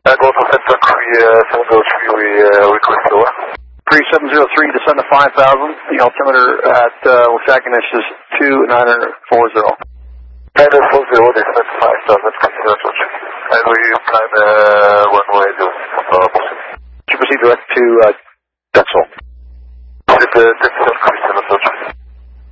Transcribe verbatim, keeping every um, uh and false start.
Uh, Golf Center three seven zero three, we uh, request lower. three seven zero three, descend to five thousand. The altimeter at uh, Wasaganish is two nine four zero. nine four zero, descend to five thousand, three seven zero three. And we plan uh, one way zero six. Uh, you proceed direct to uh, Dexel. Proceed to Dexel.